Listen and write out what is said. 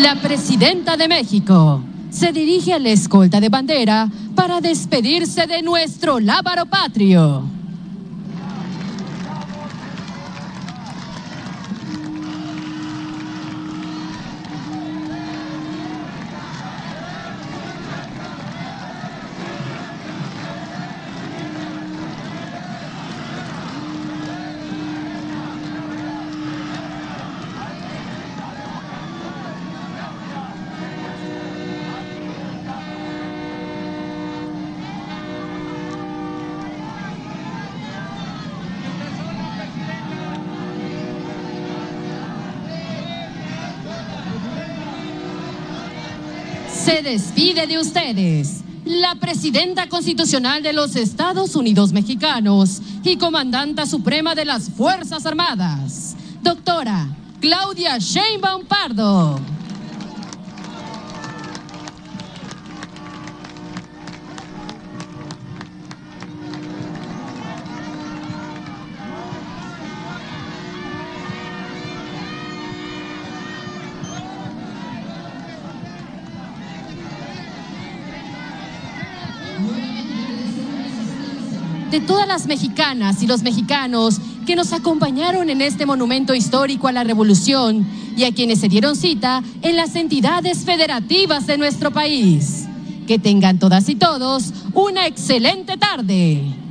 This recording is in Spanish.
La presidenta de México se dirige a la escolta de bandera para despedirse de nuestro lábaro patrio. Se despide de ustedes la presidenta constitucional de los Estados Unidos mexicanos y comandanta suprema de las Fuerzas Armadas, doctora Claudia Sheinbaum Pardo. De todas las mexicanas y los mexicanos que nos acompañaron en este monumento histórico a la revolución y a quienes se dieron cita en las entidades federativas de nuestro país. Que tengan todas y todos una excelente tarde.